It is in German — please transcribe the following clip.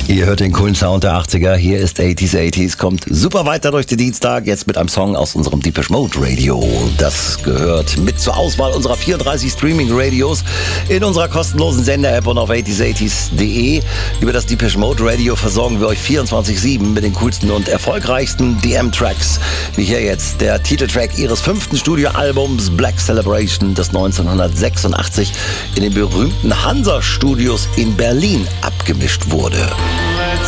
Ihr hört den coolen Sound der 80er. Hier ist 80s, kommt super weiter durch den Dienstag. Jetzt mit einem Song aus unserem Depeche Mode Radio. Das gehört mit zur Auswahl unserer 34 Streaming-Radios in unserer kostenlosen Sender-App und auf 80s.de. Über das Depeche Mode Radio versorgen wir euch 24/7 mit den coolsten und erfolgreichsten DM-Tracks. Wie hier jetzt der Titeltrack ihres 5. Studioalbums Black Celebration, das 1986 in den berühmten Hansa-Studios in Berlin abgemischt wurde.